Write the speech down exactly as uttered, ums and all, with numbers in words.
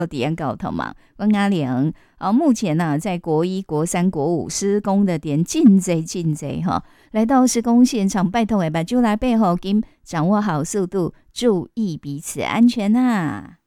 抵安交通嘛，阮阿玲啊，目前呢、啊、在国一、国三、国五施工的点进贼进贼哈，来到施工现场，拜托诶，把就来背后跟掌握好速度，注意彼此安全啊。